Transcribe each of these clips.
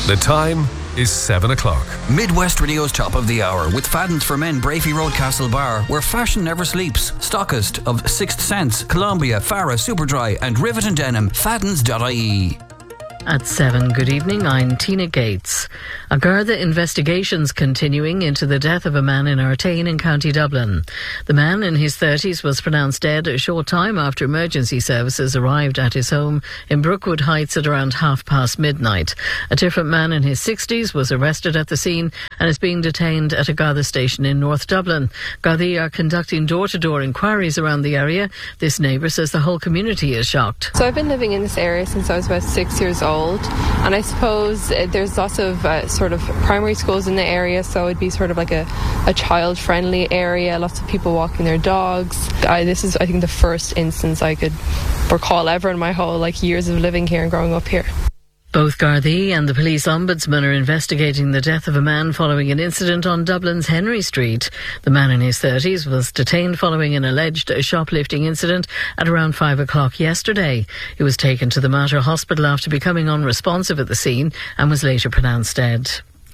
The time is 7 o'clock. Midwest Radio's top of the hour with Fadden's for Men, Brafey Road, Castlebar, where fashion never sleeps. Stockist of Sixth Sense, Columbia, Farah, Superdry and Rivet and Denim. Faddens.ie. At 7, good evening, I'm Tina Gates. A Garda investigations continuing into the death of a man in Artane in County Dublin. The man in his 30s was pronounced dead a short time after emergency services arrived at his home in Brookwood Heights at around midnight. A different man in his 60s was arrested at the scene and is being detained at a Garda station in North Dublin. Gardaí are conducting door-to-door inquiries around the area. This neighbour says the whole community is shocked. So I've been living in this area since I was about 6 years old. And I suppose there's lots of sort of primary schools in the area, so it'd be sort of like a child-friendly area, lots of people walking their dogs. This is, I think, the first instance I could recall ever in my whole years of living here and growing up here. Both Gardaí and the police ombudsman are investigating the death of a man following an incident on Dublin's Henry Street. The man in his 30s was detained following an alleged shoplifting incident at around 5 o'clock yesterday. He was taken to the Mater Hospital after becoming unresponsive at the scene and was later pronounced dead.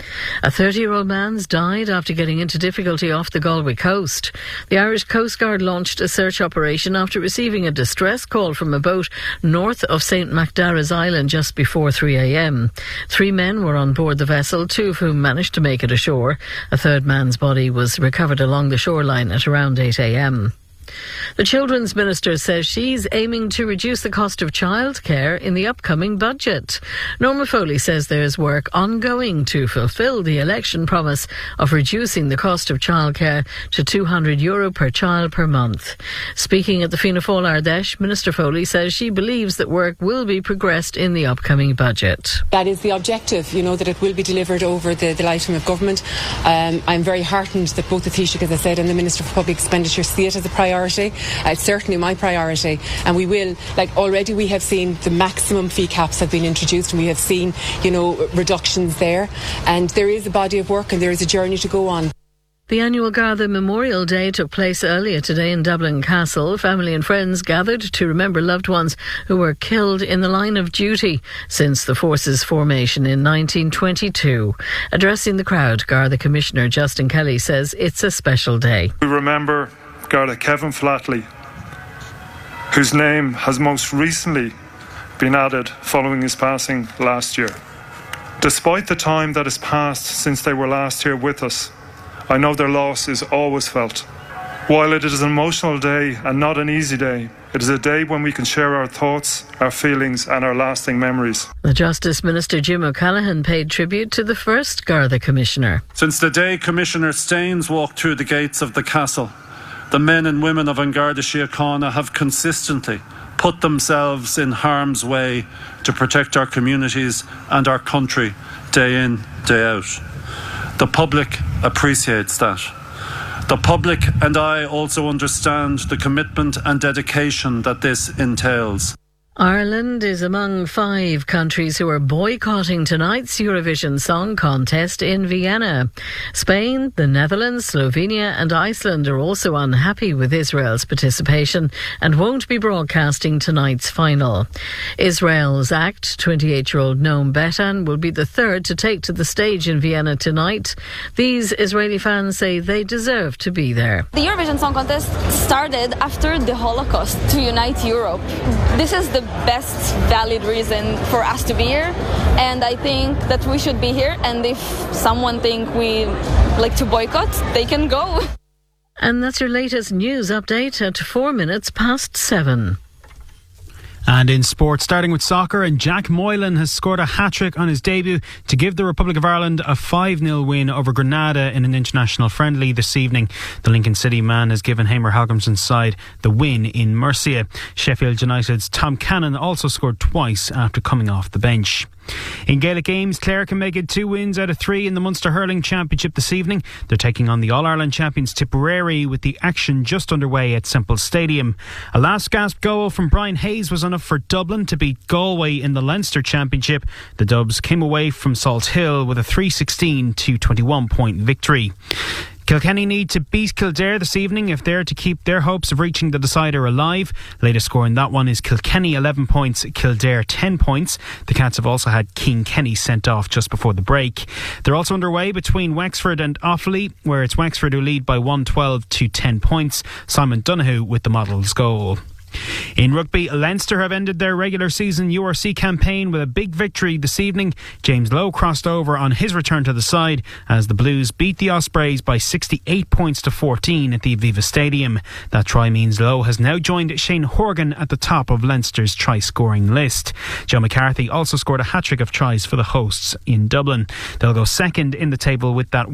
A 30-year-old man's died after getting into difficulty off the Galway coast. The Irish Coast Guard launched a search operation after receiving a distress call from a boat north of St Macdara's Island just before 3 a.m. 3 men were on board the vessel, 2 of whom managed to make it ashore. A third man's body was recovered along the shoreline at around 8 a.m. The Children's Minister says she's aiming to reduce the cost of childcare in the upcoming budget. Norma Foley says there's work ongoing to fulfil the election promise of reducing the cost of childcare to €200 per child per month. Speaking at the Fianna Fáil Ardèche, Minister Foley says she believes that work will be progressed in the upcoming budget. That is the objective, that it will be delivered over the lifetime of government. I'm very heartened that both the Taoiseach, as I said, and the Minister for Public Expenditure see it as a priority. It's certainly my priority, and we will, already we have seen the maximum fee caps have been introduced, and we have seen, reductions there, and there is a body of work and there is a journey to go on. The annual Garda Memorial Day took place earlier today in Dublin Castle. Family and friends gathered to remember loved ones who were killed in the line of duty since the force's formation in 1922. Addressing the crowd, Garda Commissioner Justin Kelly says it's a special day. We remember Garda Kevin Flatley, whose name has most recently been added following his passing last year. Despite the time that has passed since they were last here with us, I know their loss is always felt. While it is an emotional day and not an easy day, it is a day when we can share our thoughts, our feelings and our lasting memories. The Justice Minister Jim O'Callaghan paid tribute to the first Garda Commissioner. Since the day Commissioner Staines walked through the gates of the castle, the men and women of An Garda Síochána have consistently put themselves in harm's way to protect our communities and our country day in, day out. The public appreciates that. The public and I also understand the commitment and dedication that this entails. Ireland is among 5 countries who are boycotting tonight's Eurovision Song Contest in Vienna. Spain, the Netherlands, Slovenia and Iceland are also unhappy with Israel's participation and won't be broadcasting tonight's final. Israel's act, 28-year-old Noam Betan, will be the third to take to the stage in Vienna tonight. These Israeli fans say they deserve to be there. The Eurovision Song Contest started after the Holocaust to unite Europe. This is the best valid reason for us to be here, and I think that we should be here, and if someone think we like to boycott, they can go. And that's your latest news update at 7:04. And in sport, starting with soccer, and Jack Moylan has scored a hat-trick on his debut to give the Republic of Ireland a 5-0 win over Grenada in an international friendly this evening. The Lincoln City man has given Hamer Halgrimsson's side the win in Murcia. Sheffield United's Tom Cannon also scored twice after coming off the bench. In Gaelic games, Clare can make it 2 wins out of 3 in the Munster Hurling Championship this evening. They're taking on the All-Ireland champions Tipperary, with the action just underway at Semple Stadium. A last gasp goal from Brian Hayes was enough for Dublin to beat Galway in the Leinster Championship. The Dubs came away from Salt Hill with a 3-16 to 21 point victory. Kilkenny need to beat Kildare this evening if they're to keep their hopes of reaching the decider alive. Latest score in that one is Kilkenny 11 points, Kildare 10 points. The Cats have also had Keane Kenny sent off just before the break. They're also underway between Wexford and Offaly, where it's Wexford who lead by 112 to 10 points. Simon Donoghue with the Models goal. In rugby, Leinster have ended their regular season URC campaign with a big victory this evening. James Lowe crossed over on his return to the side as the Blues beat the Ospreys by 68 points to 14 at the Aviva Stadium. That try means Lowe has now joined Shane Horgan at the top of Leinster's try-scoring list. Joe McCarthy also scored a hat-trick of tries for the hosts in Dublin. They'll go second in the table with that